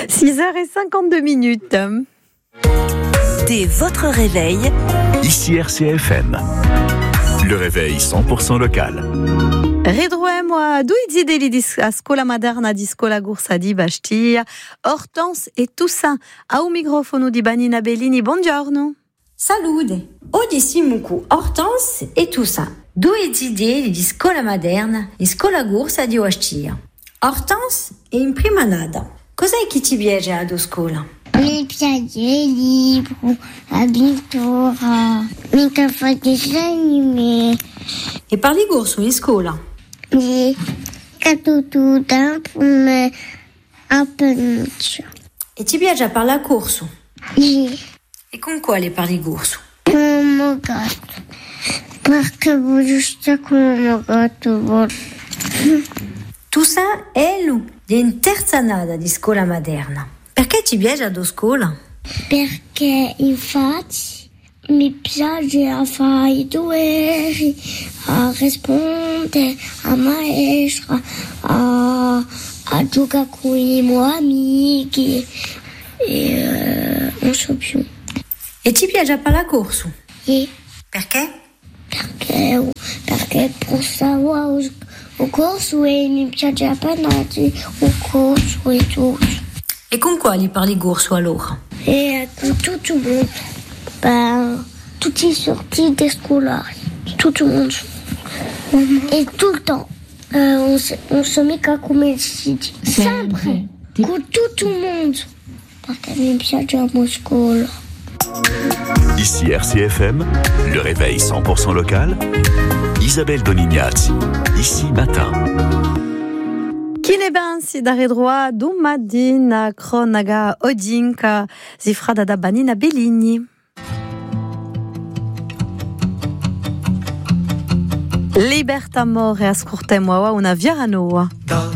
6h52. Dès votre réveil, ici RCFM. Le réveil 100% local. Ridroem due zideli a scola moderna di scola Gursa di Bastia, Hortense e Toussaint. Au microfono di Vanina Bellini, buongiorno. Salute! Oggi siamo con Hortense e Toussaint, due zideli di scola moderna di scola Gursa di Bastia. Hortense è in prima nada. Cos'è che ti piace alla scuola? Mi piace il libro, la pittura, mi fa disegni. E parli corso in scuola? Sì, catto tutto come approccio. E ti piace parlare corso? Sì, E con quale parli corso? come gatto, perché voglio stare come gatto. Toussaint è lui, in terza nada di scuola moderna. Perché ti piace alla scuola? Perché infatti mi piace a fare i doveri, a rispondere a maestra, a giocare con i miei amici e non so più. E ti piace parlare corso? Sì, Perché? perché per stare o corso e mi piace appena o corso e tutto. E con quali parli corso allora? E con tutto il mondo, per tutti i sortiti scolari, tutto il mondo. E tutto il tempo, non so mica come si dice. Sempre, con tutto il mondo, perché mi piace la mia scuola. Ici RCFM, le réveil 100% local. Isabelle Donignazzi, ici matin. Chi ne pensi da Ridroa domattina cronaca odinka zifrada da Vanina Bellini. Libertà amore ascoltiamo una viara nuova.